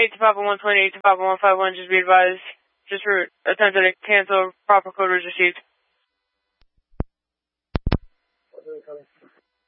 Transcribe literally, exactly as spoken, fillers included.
eight to Papa one twenty, eight to Papa one fifty-one, just be advised. Just for attempted to cancel, proper code was received.